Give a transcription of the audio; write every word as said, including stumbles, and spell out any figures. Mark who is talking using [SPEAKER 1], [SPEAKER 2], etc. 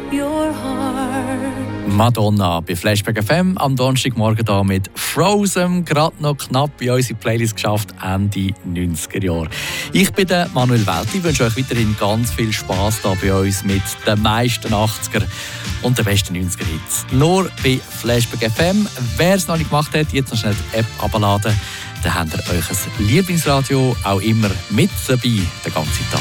[SPEAKER 1] your heart.
[SPEAKER 2] Madonna bei Flashback F M am Donnerstagmorgen hier mit Frozen. Gerade noch knapp in unsere Playlist geschafft, Ende neunziger Jahre. Ich bin der Manuel Welti. Ich wünsche euch weiterhin ganz viel Spass hier bei uns mit den meisten achtziger und den besten neunziger Hits. Nur bei Flashback F M. Wer es noch nicht gemacht hat, jetzt noch schnell die App abladen. Dann habt ihr euch ein Lieblingsradio auch immer mit dabei, den ganzen Tag.